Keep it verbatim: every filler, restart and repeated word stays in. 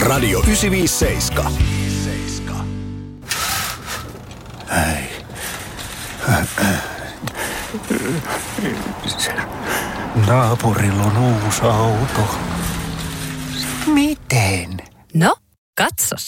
Radio yhdeksänsataaviisikymmentäseitsemän. Ei. Naapurilla on uusi auto. Miten? No, katsos.